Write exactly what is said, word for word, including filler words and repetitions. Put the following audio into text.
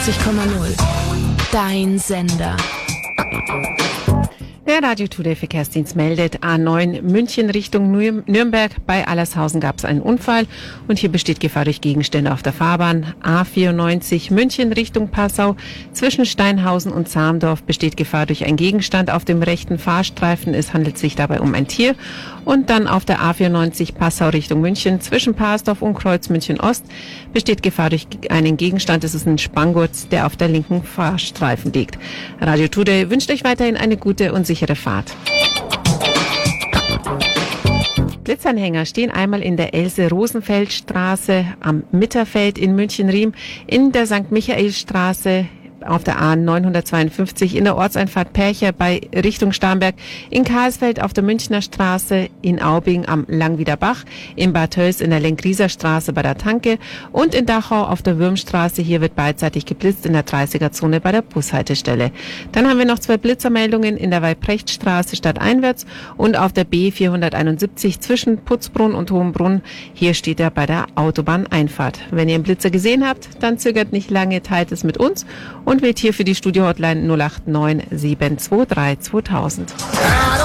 vierundneunzig Komma null. Dein Sender. Der Radio Today Verkehrsdienst meldet A neun München Richtung Nürnberg. Bei Allershausen gab es einen Unfall und hier besteht Gefahr durch Gegenstände auf der Fahrbahn. A vierundneunzig München Richtung Passau. Zwischen Steinhausen und Zamdorf besteht Gefahr durch einen Gegenstand auf dem rechten Fahrstreifen. Es handelt sich dabei um ein Tier. Und dann auf der A vierundneunzig Passau Richtung München. Zwischen Parsdorf und Kreuz München Ost besteht Gefahr durch einen Gegenstand. Es ist ein Spanngurt, der auf der linken Fahrstreifen liegt. Radio Today wünscht euch weiterhin eine gute und sichere Fahrt. Blitzanhänger stehen einmal in der Else-Rosenfeld-Straße am Mitterfeld in München-Riem, in der Sankt Michael-Straße auf der A neunhundertzweiundfünfzig, in der Ortseinfahrt Percher bei Richtung Starnberg, in Karlsfeld auf der Münchner Straße, in Aubing am Langwieder Bach, in Bad Tölz in der Lenkrieser Straße bei der Tanke und in Dachau auf der Würmstraße. Hier wird beidseitig geblitzt in der dreißiger-Zone bei der Bushaltestelle. Dann haben wir noch zwei Blitzermeldungen in der Weiprechtstraße stadteinwärts und auf der B vierhunderteinundsiebzig zwischen Putzbrunn und Hohenbrunn. Hier steht er bei der Autobahneinfahrt. Wenn ihr einen Blitzer gesehen habt, dann zögert nicht lange, teilt es mit uns und wählt hier für die Studio-Hotline null acht neun sieben zwei drei zweitausend.